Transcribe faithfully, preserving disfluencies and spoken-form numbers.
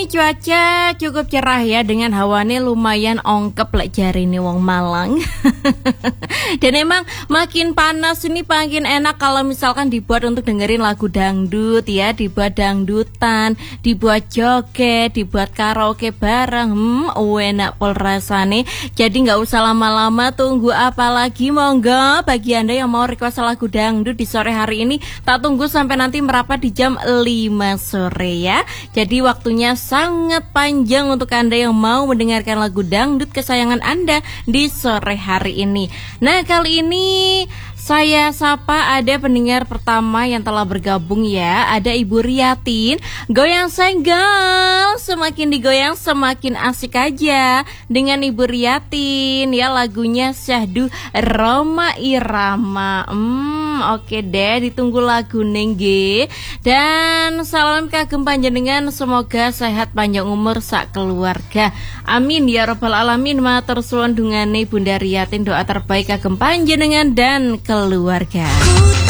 cuaca cukup cerah ya, dengan hawanya lumayan ongkep lek jari nih wong Malang. Dan emang makin panas ini makin enak kalau misalkan dibuat untuk dengerin lagu dangdut ya, dibuat dangdutan, dibuat joget, dibuat karaoke bareng. Hmm, enak pol rasane. Jadi nggak usah lama-lama, tunggu apa lagi, monggo bagi Anda yang mau request lagu dangdut di sore hari ini, tak tunggu sampai nanti merapat di jam lima sore ya. Jadi waktunya sangat panjang untuk Anda yang mau mendengarkan lagu dangdut kesayangan Anda di sore hari ini. Nah, kali ini saya sapa ada pendengar pertama yang telah bergabung ya. Ada Ibu Riatin. Goyang senggol, semakin digoyang semakin asik aja dengan Ibu Riatin ya, lagunya Syahdu Roma Irama. Hmm, oke deh, ditunggu lagu nengge. Dan salam kagem panjenengan, semoga sehat panjang umur sak keluarga. Amin ya robbal alamin. Matur suwun dungane Bunda Riatin, doa terbaik kagem panjenengan dan keluarga.